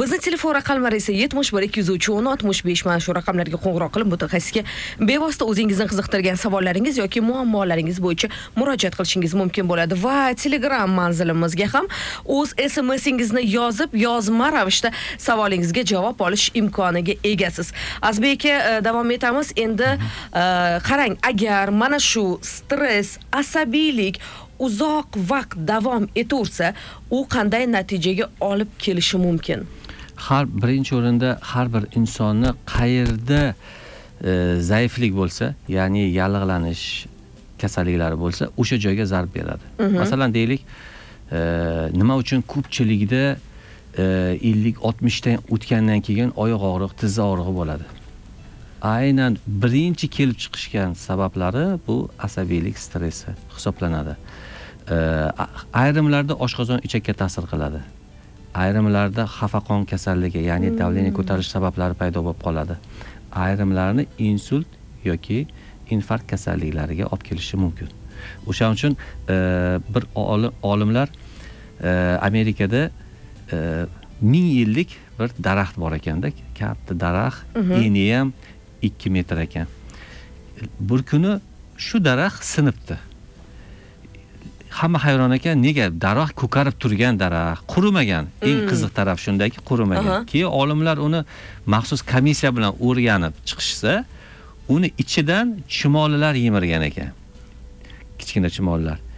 Bizni telefon raqamlari esa 71 203 65 mana shu raqamlarga qo'ng'iroq qilib mutaxassisga bevosita o'zingizni qiziqtirgan savollaringiz yoki muammolaringiz bo'yicha murojaat qilishingiz mumkin bo'ladi va Telegram manzilimizga ham o'z SMSingizni yozib, yozma ravishda savolingizga javob olish imkoniga egasiz. Azbek aka, davom etamiz. Endi qarang, agar mana shu stress, asabiylik uzoq vaqt davom etaversa, u qanday natijaga olib kelishi mumkin? Birinchi o'rinda har bir insonni qayerda zaiflik bo'lsa, ya'ni yallig'lanish kasalliklari bo'lsa, o'sha joyga zarb beradi. Masalan, deylik, nima uchun ko'pchilikda 50-60 dan o'tgandan keyin oyoq og'riq, tizza og'rig'i bo'ladi. Aynan birinchi kelib chiqishgan sabablari bu asabiylik stressi hisoblanadi. Ayrimlarda oshqozon ichakka ta'sir qiladi. Ayrimlarda xafaqon kasalligi, ya'ni davleniya ko'tarish sabablari paydo bo'lib qoladi. Ayrimlarni insult yoki infarkt kasalliklariga olib kelishi mumkin. O'shaning uchun bir olimlar Amerikada 1000 yillik bir daraxt bor ekanda, katta daraxt, eni ham 2 metr ekan. Bir kuni shu daraxt sinibdi. Hamma hayron ekan, nega? Daraxt ko'karib turgan daraxt, qurimagan. Eng qiziq taraf shundaki, qurimagan. Keyin olimlar uni maxsus komissiya bilan o'rganib chiqishsa, uni ichidan chumolilar yemirgan ekan. Kichkina chumolilar.